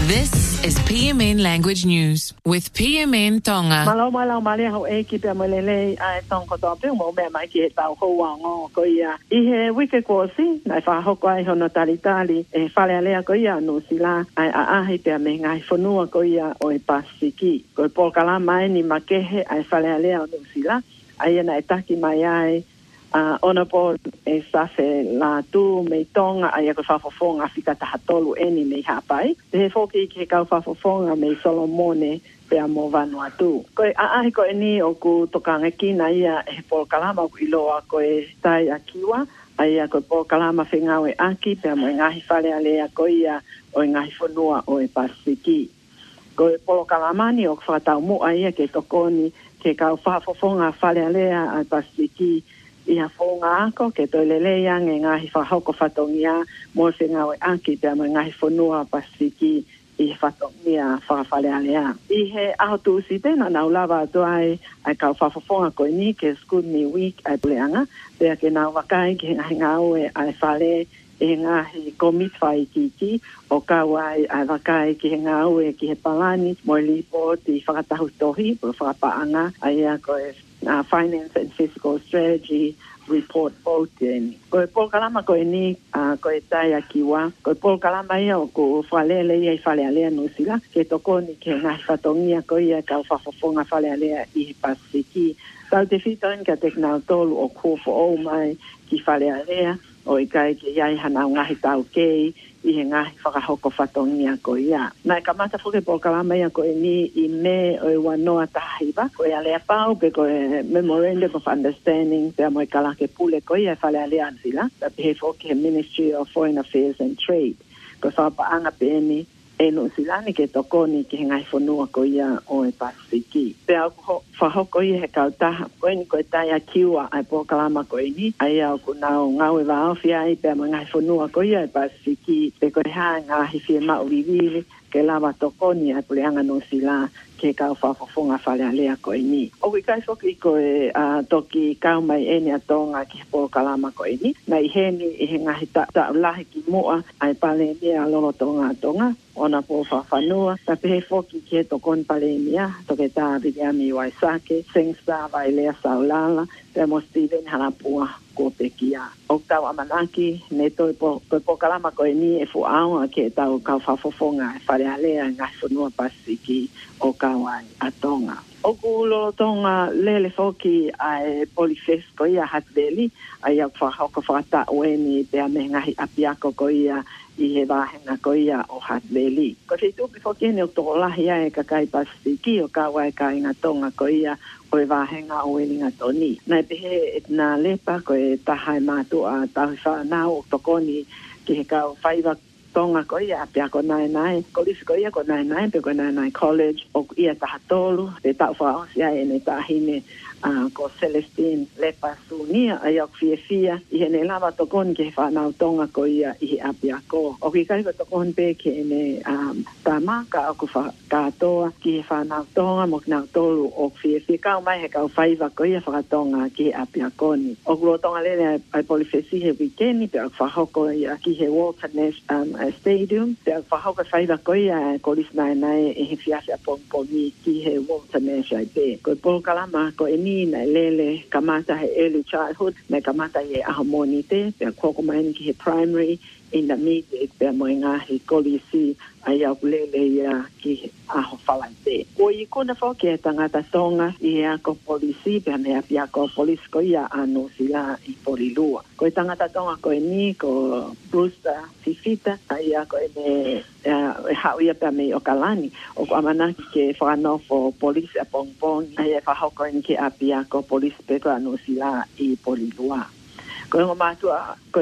This is PMN Language News with PMN Tonga. Malo mali ho e ki pe molele ai tong ko to pe mo me mai ki tau ho wa ngo ko ia I he wike ko si na fa ho ko ai hono tali e fale ale ko ia no sila ai a he pe me ngai fonua ko ia o e pasiki ko po kala mai ni makehe ai fale ale no sila ai na etaki mai ai ona po e safe la tu me tonga ai ko fa fonga fika ta hatolu eni me hapai te foki ki ka fa fonga me Solomone pe amo Vanuatu ko ko ni o ku tokanga kina ia e po kalama ku iloa ko e tai akiwa ai ko po kalama fengawe aki pe amo ngahi fale ale ko ia o ngahi fonua o e pasiki ko po kalama ni o fa ta mo ai ke tokoni ke ka fa fonga fale ale a pasiki ia fonga ko ke to lele yang ngahi fa hoko fatongia mo senga we aki te mo ngahi fonua pasiki I fatongia fa fale alea I he auto site na lava to ai ka fa fonga ko ni ke school ni week ai pleanga pe ke na wakai ke ngawe ai fale e ngahi komit fai kiki o ka wai ai wakai ke ngawe ke palani mo lipo ti fa tahu tohi po fa paanga ai ko finance and fiscal strategy report voting. Ko po kalama ko ni ko tai akiwa ko po kalama ia ko falele ia fale ale no sila ke toko ni ke na fatongia ko ia ka fa fonga fale ale I pasiki tal te fitan ka teknal tol o ko fo o mai ki fale ale o kai ke ia hana ngahi tau ke I ngahi whakahoko whatongia ko ia. Nai kamata whuke po kalama ia ko ni I me o wanoa tahiba. Ko ia lea pau pe ko memorandum of understanding pe mo kalake pule ko ia whale alea sila. Ta pe he whuke Ministry of Foreign Affairs and Trade. Ko whapaanga pe ni e no silani ke tokoni ke ngai fonua ko ia o e pasiki. Pe au whahoko ia he kautaha. Ko ni ko tai akiwa ai po kalama ko ni. Ai au ku nao ngau e waawhia ai pe ngai fonua ko ia e pasiki. Pe ko rea ngahi fie mau vivivi ke lava tokoni ai puleanga no sila ke kau whafonga whale alea ko ni. O ki kai whoki ko e toki kau mai eni atonga ki po kalama ko ni. Na I heni I he ngahi ta ulahi ki mua ai pale mea lolo tonga. Ona po whanua, ta pehe whoki ke tokon pale mea, toke tā Viviami Waisake, Sengsa vai lea saulala, te mo Steven Harapua ko pekia. O tau amanaki, ne toi po kalama ko ni e fuaonga ke tau kau whafofonga e whare alea ngai whanua pasiki o kawai atonga. O kulo tonga lele whoki ai polifes ko ia hatbeli, ai au whahoko whata ueni pe ame ngahi apiako ko ia I he wahenga ko ia o hatbeli. Ko se tupi whoki ne o tolahi ai kakai pasiki o kawai ka inga tonga ko ia o e wahenga o elinga toni. Nai pehe na lepa ko e tahai mātua tahi whanau o tokoni ki he kau whaiva tonga ko ia apia ko nai kolisi ko ia ko nai pe ko nai college o ia tahatolu te tau whaosia e ne tahine ko Celestine lepa sunia ai au fia I he ne lava tokon ke whanau tonga ko ia I he apia ko o ki kai ko tokon pe ke ne tamaka o ku katoa ki he whanau tonga mo kinau tolu o fia kau mai he kau whaiva ko ia whakatonga ki he apia ko ni o kulo tonga lele ai polifesi he weekendi pe au whahoko ia ki he Walter Nash Stadium te whahoko whaiva ko ia kolis nai e he fiasi a pongpongi ki he Walter Nash ai pe ko polo kalama ko na lele kamata he early childhood na kamata he ahamonite pe koko mai ki he primary intermediate pe mo ngahi kolisi ai au lele ia ki aho falante o I kona whoke tangata tonga I ako polisi pe me apia ko polis ko ia ano sila I polilua ko tangata tonga ko ni ko Brewster Fifita ai ako me hau ia pe me o kalani o amanaki ke whanofo polisi a pongpong ai whahoko ni ke apia ko polis pe ko ano sila I polilua ko ngo matua ko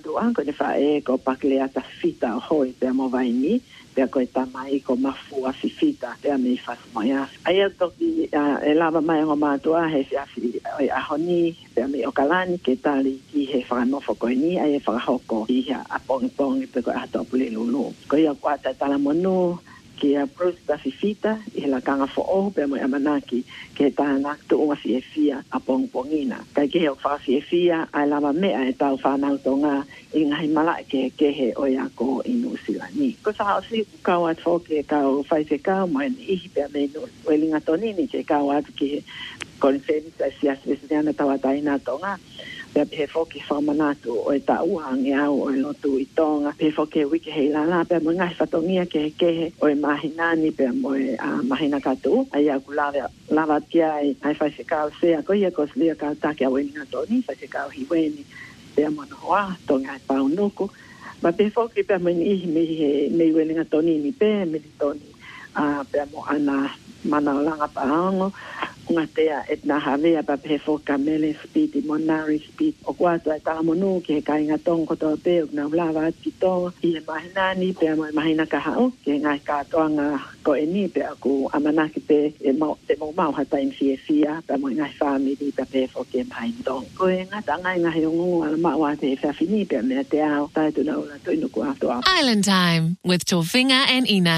ne fae ko paklea ta fita hoi pe mo vai ni pe ko tamai ko mafua fifita pe me fas moia ai to ki e lava mai ngo matua he fiafi a honi pe me o kalani ke tali ki he whanofo ko ni ai whahoko I a pong pe ko ato pule lulu ko ia kwata tala monu kia prosta fifita i la kanga fo o pe mo amanaki ke tana tu unga fia a pongpongina kai ke o fa fia ai lava mea e tau fa na tonga i ngai mala ke he o ya ko inu silani ko sa si ka wa fo ke ka o fa se ka mo i pe me no o linga tonini ke ka wa ke konsensa sia sesiana tawaina tonga pe foki famanato o ta uange au o lotu itonga pe foki wiki hela la pe mo ngai fatongia ke o mahinani pe mo a mahina katu ai lava tia ai fa se ka se a ko ia ko slia ka ta ke weni to ni fa se ka hi weni pe mo no wa tonga pa unuko ma pe foki pe mo ni me weni to ni pe me toni a pe mo ana mana langa pa ango ngatea etna havea pa pefo kamele speed monari speed o kwato ta monu ke kai ngatong ko to pe na lava tito i mahinani pe mahina ka hao ke ngai ka toanga ko eni pe aku amana ki pe e mo hata in fia pa mo ngai family pa pefo ke maindong ko ngata ngai ngai ngu ala ma wa te fa fini pe me te au ta tu na to inu ko Island Time with Tofinga and Ina.